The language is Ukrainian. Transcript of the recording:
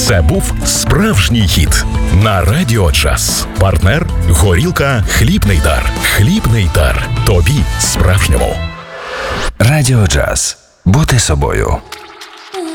Це був справжній хіт на Радіо Джаз. Партнер – горілка «Хлібний дар». «Хлібний дар». Тобі справжньому. Радіо Джаз. Бути собою.